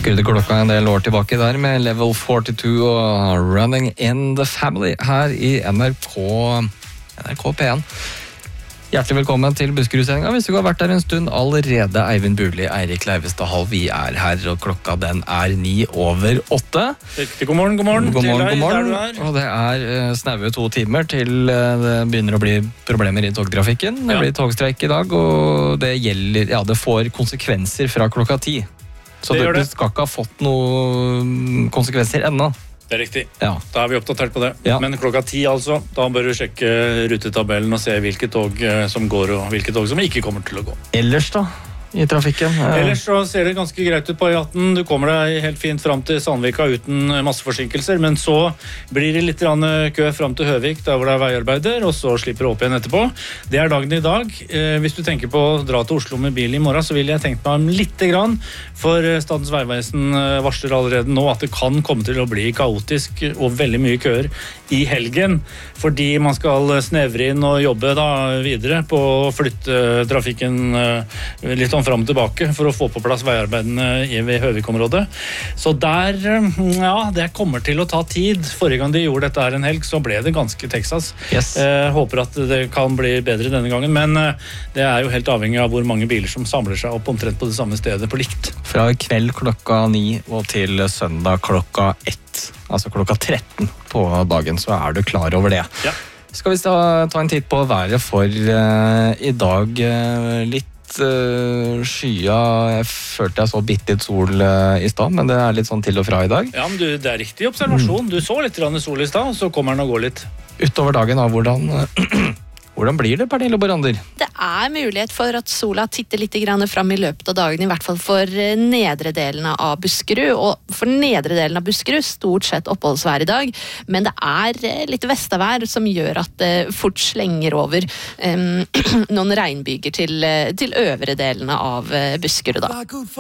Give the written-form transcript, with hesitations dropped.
Skrudde klokka en del år tilbake der med Level 42 og Running in the Family her i NRK P1. Hjertelig velkommen til Buskerud-sendinga. Hvis du har vært der en stund allerede, Eivind Burli, Eirik Leivestad Hall, vi er her, og klokka den er 7:09. Riktig, god morgen. God morgen. Og det er snaue 2 timer til det begynner å bli problemer i togtrafikken. Det blir togstreik i dag, og det gjelder, det får konsekvenser fra klokka 10. Så du skal ikke ha fått noen konsekvenser ennå. Det er riktig. Ja. Da er vi oppdatert på det. Ja. Men klokka 10 altså, da bør du sjekke rutetabellen og se hvilke tog som går og hvilke tog som ikke kommer til å gå. Ellers da, i trafikken? Ellers så ser det ganske greit ut på E18. Du kommer deg helt fint frem til Sandvika uten masse forsinkelser, men så blir det litt kø frem til Høvik, der hvor det er veiarbeider, og så slipper det opp igjen etterpå. Det er dagen i dag. Hvis du tenker på å dra til Oslo med bil i morgen, så vil jeg tenke meg om litt grann, for Statens vegvesen varsler allerede nå at det kan komme til å bli kaotisk og veldig mye køer i helgen, fordi man skal snevre inn og jobbe da videre på å flytte trafikken litt frem og tilbake for å få på plass veiarbeidene ved Høvik-området. Så der, det kommer til å ta tid. Forrige gang de gjorde dette her en helg, så ble det ganske Texas. Yes. Håper at det kan bli bedre denne gangen, men det er jo helt avhengig av hvor mange biler som samler seg opp omtrent på det samme stedet på likt. Fra kveld klokka 9 og til søndag klokka 1, altså klokka 13 på dagen, så er du klar over det. Ja. Skal vi ta en titt på været for i dag? Litt skya. Jeg følte jeg så bitte litt sol i stad, men det er litt sånn til og fra i dag. Ja, men det er riktig observasjon. Du så litt sol i stad, og så kommer den og går litt. Utover dagen, hvordan blir det, Pernille Borander? Det er mulighet for at sola titter litt fram i løpet av dagen, i hvert fall for nedre delene av Buskerud. Og for nedre delen av Buskerud stort sett oppholdsvær i dag, men det er litt vestavær som gjør at det fort slenger over noen regnbyger til øvre delene av Buskerud da.